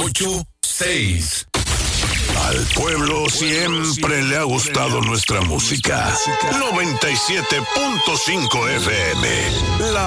986. Al pueblo siempre le ha gustado nuestra música. 97.5 FM. La